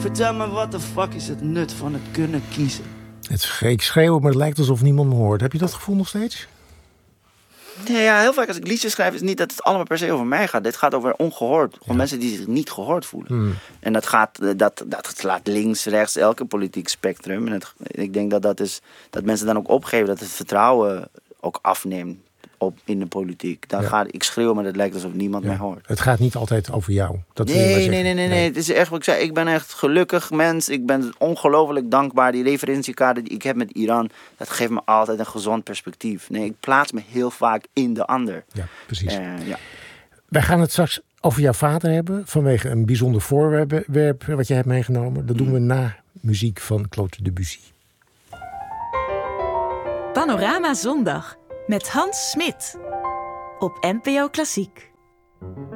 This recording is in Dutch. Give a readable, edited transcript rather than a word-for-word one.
Vertel me, wat de fuck is het nut van het kunnen kiezen? Ik schreeuw, maar het lijkt alsof niemand me hoort. Heb je dat gevoel nog steeds? Nee, ja, heel vaak als ik liedjes schrijf, is niet dat het allemaal per se over mij gaat. Dit gaat over ongehoord. Gewoon mensen die zich niet gehoord voelen. En dat slaat links, rechts, elke politiek spectrum. En ik denk dat mensen dan ook opgeven, dat het vertrouwen ook afneemt in de politiek. Ik schreeuw, maar het lijkt alsof niemand mij hoort. Het gaat niet altijd over jou. Nee. Het is echt wat ik zei. Ik ben echt gelukkig mens. Ik ben ongelooflijk dankbaar. Die referentiekader die ik heb met Iran, dat geeft me altijd een gezond perspectief. Nee, ik plaats me heel vaak in de ander. Ja, precies. Wij gaan het straks over jouw vader hebben, vanwege een bijzonder voorwerp wat je hebt meegenomen. Dat doen we na muziek van Claude Debussy. Panorama Zondag met Hans Smit op NPO Klassiek.